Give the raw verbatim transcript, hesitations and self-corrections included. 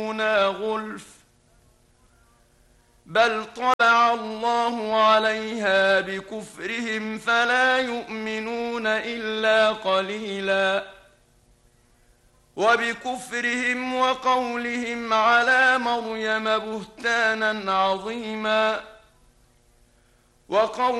غلف بل طلع الله عليها بكفرهم فلا يؤمنون إلا قليلا وبكفرهم وقولهم على مريم بهتانا عظيما وقول